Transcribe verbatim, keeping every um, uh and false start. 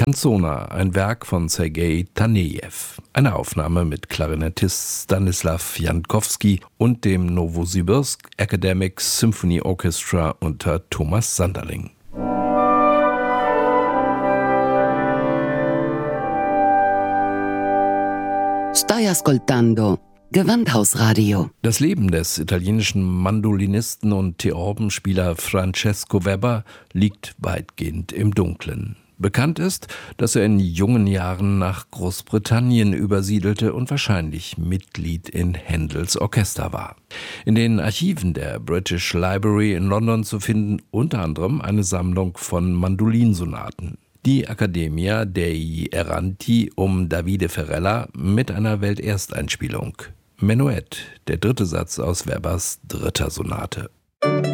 Canzona, ein Werk von Sergei Tanejew. Eine Aufnahme mit Klarinettist Stanislaw Jankowski und dem Novosibirsk Academic Symphony Orchestra unter Thomas Sanderling. Stai ascoltando Gewandhausradio. Das Leben des italienischen Mandolinisten und Theorbenspieler Francesco Weber liegt weitgehend im Dunkeln. Bekannt ist, dass er in jungen Jahren nach Großbritannien übersiedelte und wahrscheinlich Mitglied in Händels Orchester war. In den Archiven der British Library in London zu finden unter anderem eine Sammlung von Mandolinsonaten. Die Accademia dei Erranti um Davide Ferrella mit einer Weltersteinspielung. Menuett, der dritte Satz aus Webers dritter Sonate.